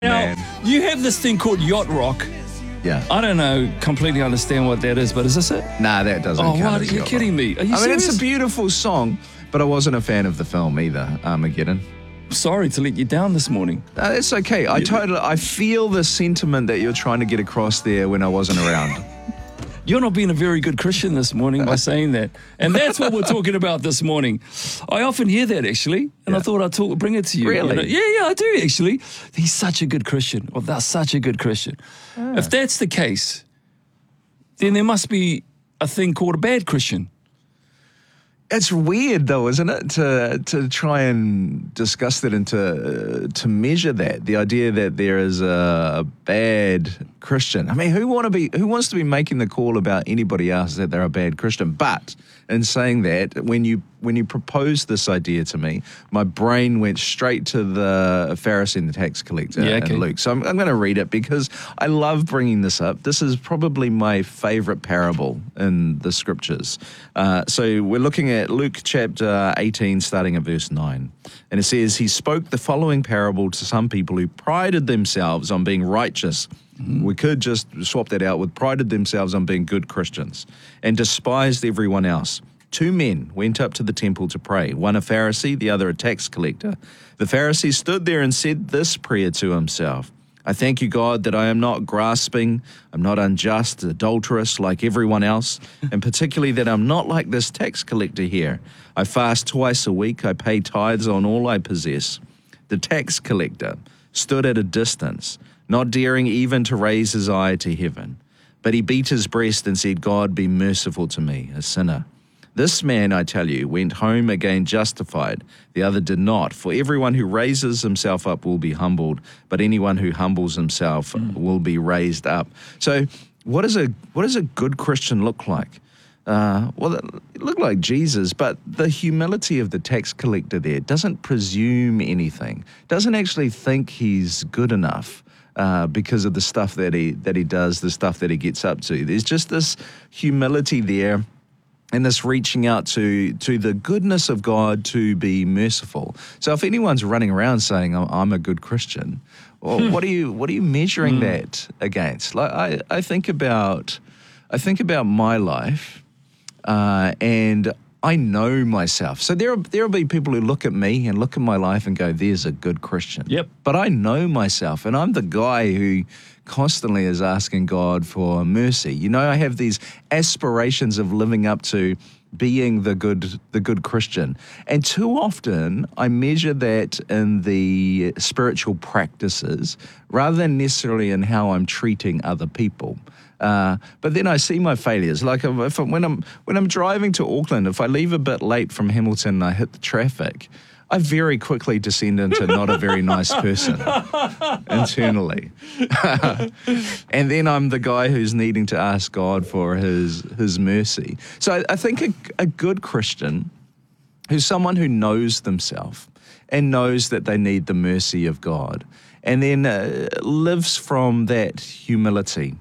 Now, you have this thing called yacht rock. Yeah. I don't know, completely understand what that is, but is this it? Nah, that doesn't count. What? Are as you yacht kidding rock. me? Are you I mean, serious? it's a beautiful song, but I wasn't a fan of the film either, Armageddon. Sorry to let you down this morning. No, that's okay. I feel the sentiment that you're trying to get across there when I wasn't around. You're not being a very good Christian this morning by saying that. And that's what we're talking about this morning. I often hear that, actually, and I thought I'd bring it to you. Really? You know? Yeah, I do, actually. He's such a good Christian, or they're such a good Christian. If that's the case, then there must be a thing called a bad Christian. It's weird, though, isn't it, to try and discuss that and to measure that, the idea that there is a bad Christian. I mean, who wants to be making the call about anybody else that they're a bad Christian? But in saying that, when you proposed this idea to me, my brain went straight to the Pharisee and the tax collector in Luke. So I'm going to read it because I love bringing this up. This is probably my favorite parable in the scriptures. So we're looking at Luke chapter 18, starting at verse 9. And it says, he spoke the following parable to some people who prided themselves on being righteous. We could just swap that out with prided themselves on being good Christians and despised everyone else. Two men went up to the temple to pray, one a Pharisee, the other a tax collector. The Pharisee stood there and said this prayer to himself, I thank you, God, that I am not grasping, I'm not unjust, adulterous like everyone else, and particularly that I'm not like this tax collector here. I fast twice a week, I pay tithes on all I possess. The tax collector stood at a distance, not daring even to raise his eye to heaven. But he beat his breast and said, God, be merciful to me, a sinner. This man, I tell you, went home again justified. The other did not. For everyone who raises himself up will be humbled, but anyone who humbles himself will be raised up. So what does a good Christian look like? Well, it looked like Jesus, but the humility of the tax collector there doesn't presume anything, doesn't actually think he's good enough. Because of the stuff that he does, the stuff that he gets up to. There's just this humility there and this reaching out to the goodness of God to be merciful. So if anyone's running around saying, I'm a good Christian, well, what are you measuring that against? Like I think about my life and I know myself. So there'll be people who look at me and look at my life and go, there's a good Christian. Yep. But I know myself, and I'm the guy who constantly is asking God for mercy. You know, I have these aspirations of living up to being the good Christian. And too often I measure that in the spiritual practices rather than necessarily in how I'm treating other people. But then I see my failures. Like when I'm driving to Auckland, if I leave a bit late from Hamilton and I hit the traffic, I very quickly descend into not a very nice person internally. And then I'm the guy who's needing to ask God for his mercy. So I think a good Christian who's someone who knows themselves and knows that they need the mercy of God and then lives from that humility.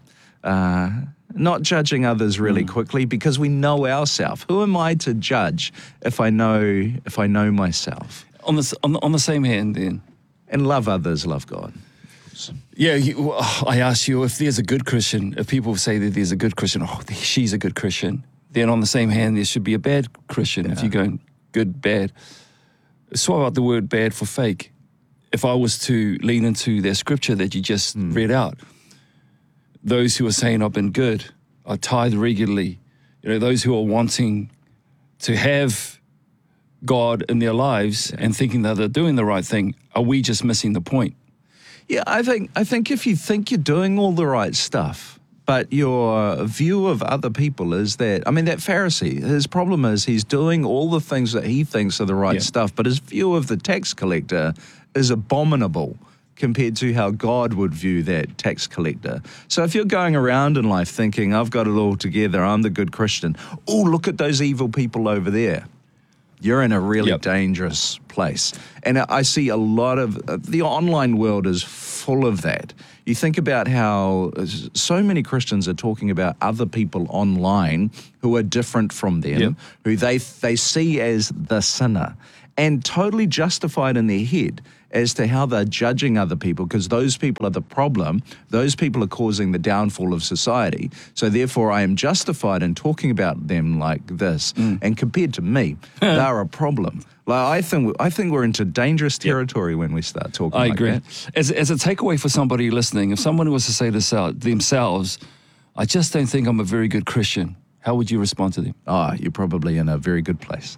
Not judging others really quickly because we know ourselves. Who am I to judge if I know myself? On the same hand, then. And love others, love God. Yeah, I ask you if there's a good Christian, if people say that there's a good Christian, she's a good Christian, then on the same hand, there should be a bad Christian if you're going good, bad. Swap out the word bad for fake. If I was to lean into that scripture that you just read out, those who are saying I've been good, I tithe regularly, those who are wanting to have God in their lives and thinking that they're doing the right thing, are we just missing the point? Yeah, I think if you think you're doing all the right stuff, but your view of other people is that, I mean, that Pharisee, his problem is he's doing all the things that he thinks are the right stuff, but his view of the tax collector is abominable compared to how God would view that tax collector. So if you're going around in life thinking, I've got it all together, I'm the good Christian, oh, look at those evil people over there, you're in a really dangerous place. And I see a lot of, the online world is full of that. You think about how so many Christians are talking about other people online who are different from them, who they see as the sinner, and totally justified in their head. as to how they're judging other people, because those people are the problem. Those people are causing the downfall of society. So therefore, I am justified in talking about them like this. And compared to me, they're a problem. Like, I think we're into dangerous territory when we start talking I like agree. that. As a takeaway for somebody listening, if someone was to say this out themselves, I just don't think I'm a very good Christian, how would you respond to them? Oh, you're probably in a very good place.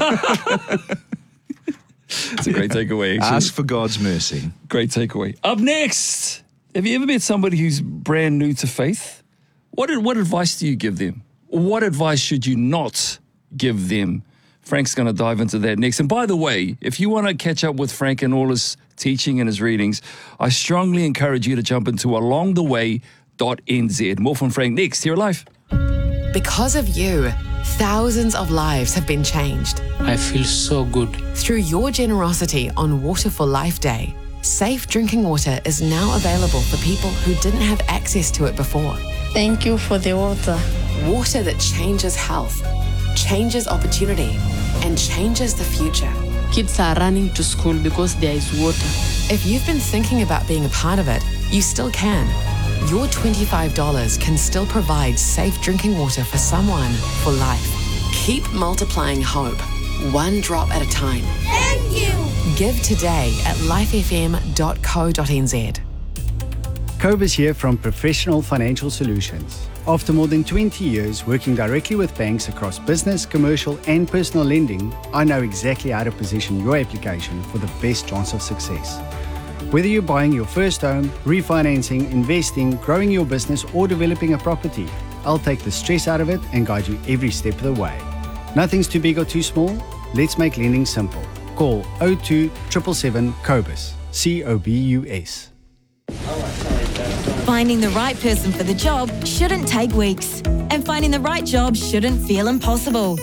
It's a great takeaway, actually. Ask for God's mercy. Great takeaway. Up next, have you ever met somebody who's brand new to faith? What advice do you give them? What advice should you not give them? Frank's going to dive into that next. And by the way, if you want to catch up with Frank and all his teaching and his readings, I strongly encourage you to jump into alongtheway.nz. More from Frank next here at Life. Because of you, thousands of lives have been changed. I feel so good. Through your generosity on Water for Life Day, safe drinking water is now available for people who didn't have access to it before. Thank you for the water. Water that changes health, changes opportunity, and changes the future. Kids are running to school because there is water. If you've been thinking about being a part of it, you still can. Your $25 can still provide safe drinking water for someone for life. Keep multiplying hope, one drop at a time. Thank you. Give today at lifefm.co.nz. Cobus here from Professional Financial Solutions. After more than 20 years working directly with banks across business, commercial and personal lending, I know exactly how to position your application for the best chance of success. Whether you're buying your first home, refinancing, investing, growing your business or developing a property, I'll take the stress out of it and guide you every step of the way. Nothing's too big or too small. Let's make lending simple. Call 02 777 COBUS. COBUS. Finding the right person for the job shouldn't take weeks, and finding the right job shouldn't feel impossible.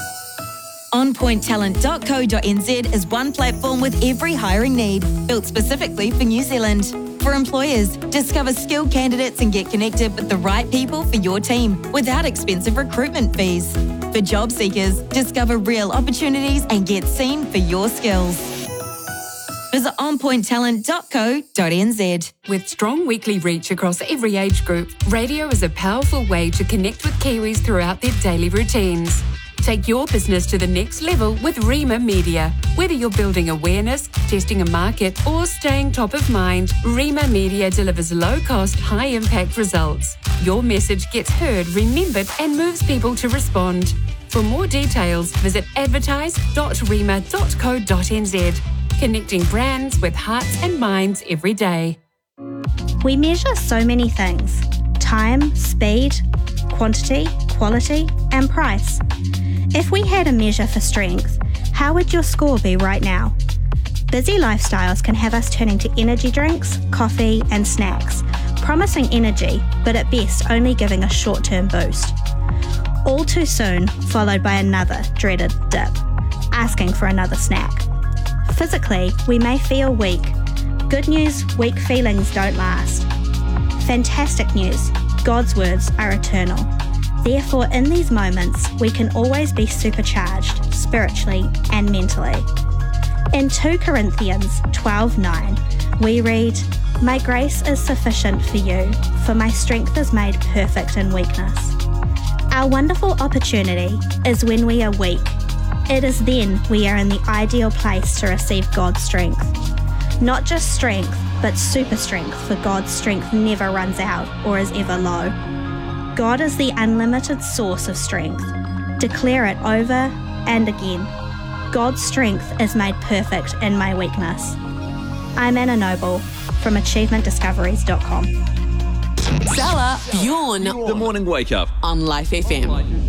OnPointTalent.co.nz is one platform with every hiring need, built specifically for New Zealand. For employers, discover skilled candidates and get connected with the right people for your team without expensive recruitment fees. For job seekers, discover real opportunities and get seen for your skills. Visit onpointtalent.co.nz. With strong weekly reach across every age group, radio is a powerful way to connect with Kiwis throughout their daily routines. Take your business to the next level with Rima Media. Whether you're building awareness, testing a market, or staying top of mind, Rima Media delivers low-cost, high-impact results. Your message gets heard, remembered, and moves people to respond. For more details, visit advertise.rima.co.nz. Connecting brands with hearts and minds every day. We measure so many things: time, speed, quantity, quality, and price. If we had a measure for strength, how would your score be right now? Busy lifestyles can have us turning to energy drinks, coffee, and snacks, promising energy, but at best only giving a short-term boost. All too soon, followed by another dreaded dip, asking for another snack. Physically, we may feel weak. Good news, weak feelings don't last. Fantastic news, God's words are eternal. Therefore, in these moments, we can always be supercharged spiritually and mentally. In 2 Corinthians 12:9, we read, "My grace is sufficient for you, for my strength is made perfect in weakness." Our wonderful opportunity is when we are weak. It is then we are in the ideal place to receive God's strength. Not just strength, but super strength, for God's strength never runs out or is ever low. God is the unlimited source of strength. Declare it over and again. God's strength is made perfect in my weakness. I'm Anna Noble from achievementdiscoveries.com. Stella, Bjorn The morning wake up on Life FM.